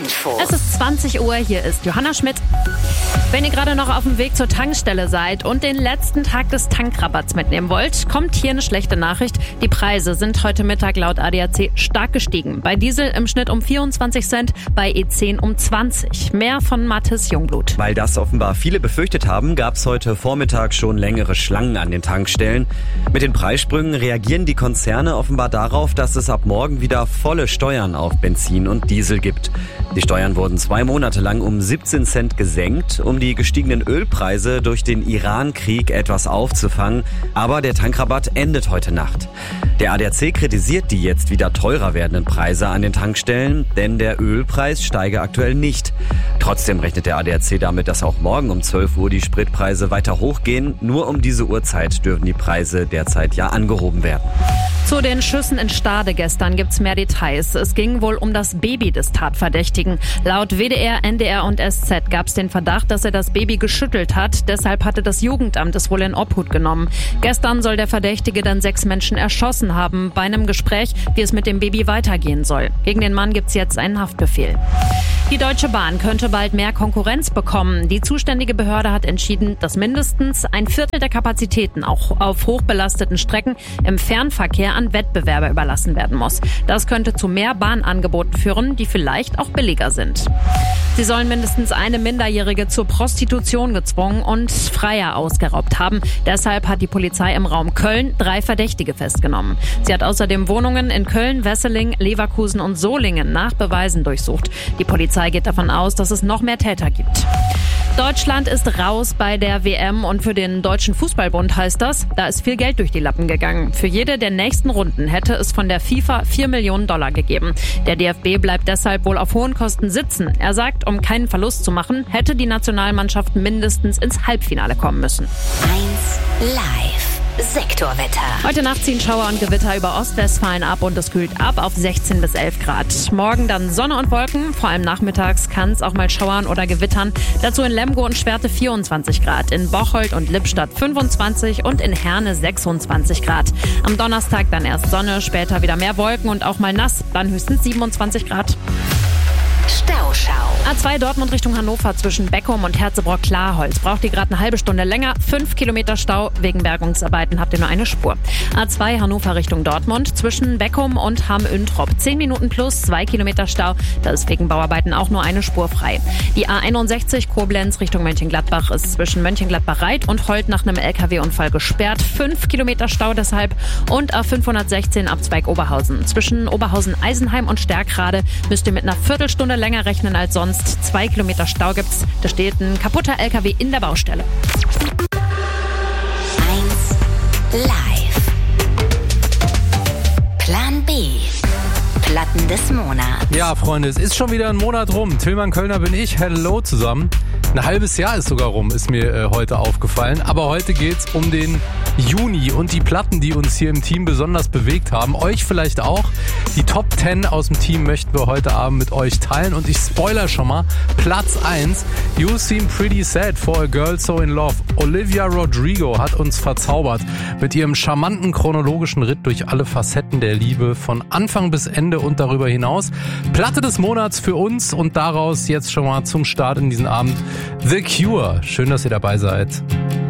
Info. Es ist 20 Uhr, hier ist Johanna Schmidt. Wenn ihr gerade noch auf dem Weg zur Tankstelle seid und den letzten Tag des Tankrabatts mitnehmen wollt, kommt hier eine schlechte Nachricht. Die Preise sind heute Mittag laut ADAC stark gestiegen. Bei Diesel im Schnitt um 24 Cent, bei E10 um 20. Mehr von Mathis Jungblut. Weil das offenbar viele befürchtet haben, gab es heute Vormittag schon längere Schlangen an den Tankstellen. Mit den Preissprüngen reagieren die Konzerne offenbar darauf, dass es ab morgen wieder volle Steuern auf Benzin und Diesel gibt. Die Steuern wurden 2 Monate lang um 17 Cent gesenkt, um die gestiegenen Ölpreise durch den Iran-Krieg etwas aufzufangen. Aber der Tankrabatt endet heute Nacht. Der ADAC kritisiert die jetzt wieder teurer werdenden Preise an den Tankstellen, denn der Ölpreis steige aktuell nicht. Trotzdem rechnet der ADAC damit, dass auch morgen um 12 Uhr die Spritpreise weiter hochgehen. Nur um diese Uhrzeit dürfen die Preise derzeit ja angehoben werden. Zu den Schüssen in Stade gestern gibt's mehr Details. Es ging wohl um das Baby des Tatverdächtigen. Laut WDR, NDR und SZ gab's den Verdacht, dass er das Baby geschüttelt hat. Deshalb hatte das Jugendamt es wohl in Obhut genommen. Gestern soll der Verdächtige dann 6 Menschen erschossen haben bei einem Gespräch, wie es mit dem Baby weitergehen soll. Gegen den Mann gibt's jetzt einen Haftbefehl. Die Deutsche Bahn könnte bald mehr Konkurrenz bekommen. Die zuständige Behörde hat entschieden, dass mindestens ein Viertel der Kapazitäten auch auf hochbelasteten Strecken im Fernverkehr an Wettbewerber überlassen werden muss. Das könnte zu mehr Bahnangeboten führen, die vielleicht auch billiger sind. Sie sollen mindestens eine Minderjährige zur Prostitution gezwungen und Freier ausgeraubt haben. Deshalb hat die Polizei im Raum Köln 3 Verdächtige festgenommen. Sie hat außerdem Wohnungen in Köln, Wesseling, Leverkusen und Solingen nach Beweisen durchsucht. Die Polizei geht davon aus, dass es noch mehr Täter gibt. Deutschland ist raus bei der WM und für den Deutschen Fußballbund heißt das, da ist viel Geld durch die Lappen gegangen. Für jede der nächsten Runden hätte es von der FIFA $4 Millionen gegeben. Der DFB bleibt deshalb wohl auf hohen Kosten sitzen. Er sagt, um keinen Verlust zu machen, hätte die Nationalmannschaft mindestens ins Halbfinale kommen müssen. 1 Live. Sektorwetter. Heute Nacht ziehen Schauer und Gewitter über Ostwestfalen ab und es kühlt ab auf 16 bis 11 Grad. Morgen dann Sonne und Wolken, vor allem nachmittags kann es auch mal schauern oder gewittern. Dazu in Lemgo und Schwerte 24 Grad, in Bocholt und Lippstadt 25 und in Herne 26 Grad. Am Donnerstag dann erst Sonne, später wieder mehr Wolken und auch mal nass, dann höchstens 27 Grad. Stauschau. A2 Dortmund Richtung Hannover zwischen Beckum und Herzebrock-Klarholz. Braucht ihr gerade eine halbe Stunde länger. 5 Kilometer Stau. Wegen Bergungsarbeiten habt ihr nur eine Spur. A2 Hannover Richtung Dortmund zwischen Beckum und Hamm-Üntrop. 10 Minuten plus 2 Kilometer Stau. Da ist wegen Bauarbeiten auch nur eine Spur frei. Die A61 Koblenz Richtung Mönchengladbach ist zwischen Mönchengladbach-Reit und Holt nach einem LKW-Unfall gesperrt. 5 Kilometer Stau deshalb. Und A516 Abzweig Oberhausen. Zwischen Oberhausen-Eisenheim und Stärkrade müsst ihr mit einer Viertelstunde länger rechnen als sonst. 2 Kilometer Stau gibt's. Da steht ein kaputter LKW in der Baustelle. 1 Live. Plan B. Platten des Monats. Ja, Freunde, es ist schon wieder ein Monat rum. Tillmann Kölner bin ich. Hello zusammen. Ein halbes Jahr ist sogar rum, ist mir heute aufgefallen. Aber heute geht's um den Juni und die Platten, die uns hier im Team besonders bewegt haben. Euch vielleicht auch. Die Top 10 aus dem Team möchten wir heute Abend mit euch teilen. Und ich spoiler schon mal. Platz 1. You Seem Pretty Sad for a Girl So in Love. Olivia Rodrigo hat uns verzaubert mit ihrem charmanten chronologischen Ritt durch alle Facetten der Liebe von Anfang bis Ende und darüber hinaus. Platte des Monats für uns und daraus jetzt schon mal zum Start in diesen Abend The Cure. Schön, dass ihr dabei seid.